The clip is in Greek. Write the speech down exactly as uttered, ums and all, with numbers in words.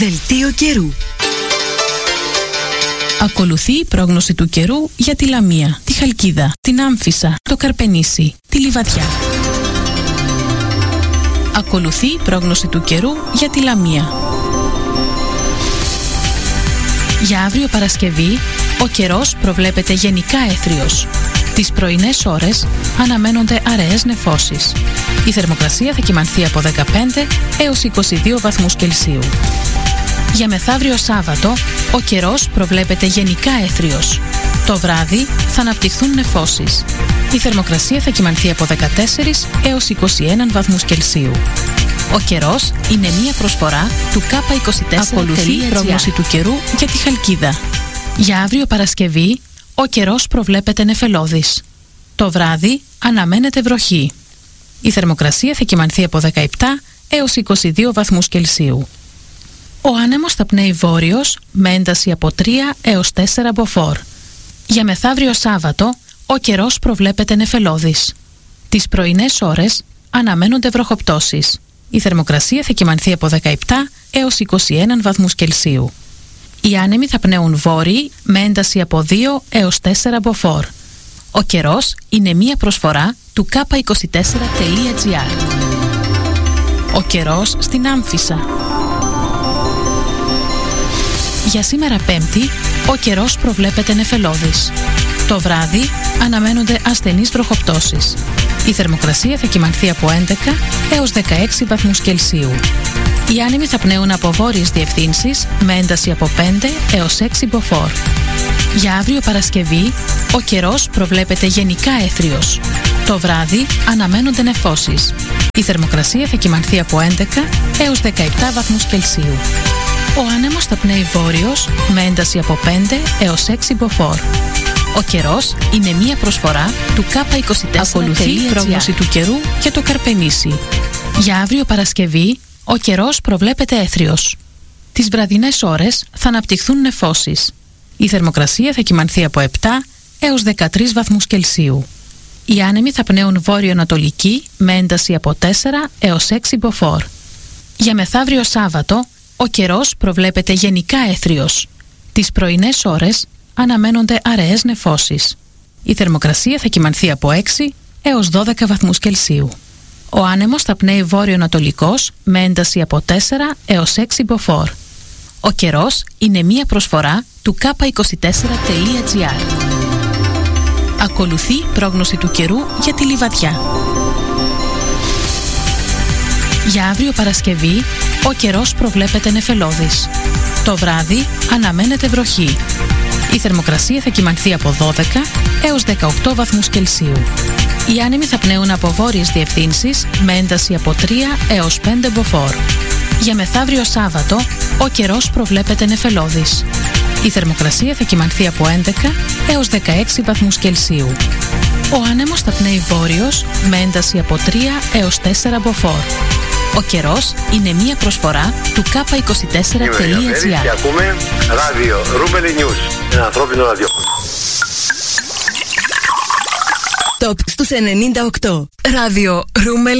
Δελτίο καιρού. Ακολουθεί η πρόγνωση του καιρού για τη Λαμία, τη Χαλκίδα, την Άμφισσα, το Καρπενήσι, τη Λιβαδιά. Ακολουθεί η πρόγνωση του καιρού για τη Λαμία. Για αύριο Παρασκευή, ο καιρός προβλέπεται γενικά έθριος. Τις πρωινές ώρες αναμένονται αραιές νεφώσεις. Η θερμοκρασία θα κυμανθεί από δεκαπέντε έως είκοσι δύο βαθμούς Κελσίου. Για μεθαύριο Σάββατο, ο καιρός προβλέπεται γενικά έθριος. Το βράδυ θα αναπτυχθούν νεφώσεις. Η θερμοκρασία θα κυμανθεί από δεκατέσσερα έως είκοσι ένα βαθμούς Κελσίου. Ο καιρός είναι μία προσφορά του κάπα είκοσι τέσσερα. Ακολουθεί η πρόγνωση του καιρού για τη Χαλκίδα. Για αύριο Παρασκευή, ο καιρός προβλέπεται νεφελώδης. Το βράδυ αναμένεται βροχή. Η θερμοκρασία θα κυμανθεί από δεκαεπτά έως είκοσι δύο βαθμούς Κελσίου. Ο άνεμος θα πνέει βόρειος με ένταση από τρία έως τέσσερα μποφόρ. Για μεθαύριο Σάββατο, ο καιρός προβλέπεται νεφελώδης. Τις πρωινές ώρες αναμένονται βροχοπτώσεις. Η θερμοκρασία θα κυμανθεί από δεκαεπτά έως είκοσι ένα βαθμούς Κελσίου. Οι άνεμοι θα πνέουν βόρειοι με ένταση από δύο έως τέσσερα μποφόρ. Ο καιρός είναι μία προσφορά του κάπα είκοσι τέσσερα τελεία τζι άρ. Ο καιρός στην Άμφισσα. Για σήμερα Πέμπτη, ο καιρός προβλέπεται νεφελώδης. Το βράδυ αναμένονται ασθενείς βροχοπτώσεις. Η θερμοκρασία θα κυμανθεί από έντεκα έως δεκαέξι βαθμούς Κελσίου. Οι άνεμοι θα πνέουν από βόρειες διευθύνσεις με ένταση από πέντε έως έξι μποφόρ. Για αύριο Παρασκευή, ο καιρός προβλέπεται γενικά έθριος. Το βράδυ αναμένονται νεφώσεις. Η θερμοκρασία θα κυμανθεί από έντεκα έως δεκαεπτά βαθμούς Κελσίου. Ο άνεμος θα πνέει βόρειος με ένταση από πέντε έως έξι μποφόρ. Ο καιρός είναι μία προσφορά του κάπα είκοσι τέσσερα. Ακολουθεί η πρόγνωση του καιρού για το Καρπενήσι. Για αύριο Παρασκευή, ο καιρός προβλέπεται έθριος. Τις βραδινές ώρες θα αναπτυχθούν νεφώσεις. Η θερμοκρασία θα κυμανθεί από επτά έως δεκατρείς βαθμούς Κελσίου. Οι άνεμοι θα πνέουν βόρειο-ανατολική με ένταση από τέσσερα έως έξι μποφόρ. Για μεθαύριο Σάββατο, ο καιρός προβλέπεται γενικά έθριος. Τις πρωινές ώρες αναμένονται αραιές νεφώσεις. Η θερμοκρασία θα κυμανθεί από έξι έως δώδεκα βαθμούς Κελσίου. Ο άνεμος θα πνέει βόρειο-ανατολικός με ένταση από τέσσερα έως έξι μποφόρ. Ο καιρός είναι μία προσφορά του κάπα είκοσι τέσσερα τελεία τζι άρ. Ακολουθεί πρόγνωση του καιρού για τη Λιβαδιά. Για αύριο Παρασκευή, ο καιρός προβλέπεται νεφελώδης. Το βράδυ αναμένεται βροχή. Η θερμοκρασία θα κυμανθεί από δώδεκα έως δεκαοκτώ βαθμούς Κελσίου. Οι άνεμοι θα πνέουν από βόρειες διευθύνσεις με ένταση από τρία έως πέντε μποφόρ. Για μεθαύριο Σάββατο, ο καιρός προβλέπεται νεφελώδης. Η θερμοκρασία θα κυμανθεί από έντεκα έως δεκαέξι βαθμούς Κελσίου. Ο άνεμος θα πνέει βόρειος με ένταση από τρία έως τέσσερα μποφόρ. Ο καιρός είναι μία προσφορά του κάπα είκοσι τέσσερα τελεία τζι άρ. Και ακούμε ράδιο Ρούμελι News, ένα ανθρώπινο ραδιόφωνο. Top στους ενενήντα οκτώ. Ράδιο Ρούμελι.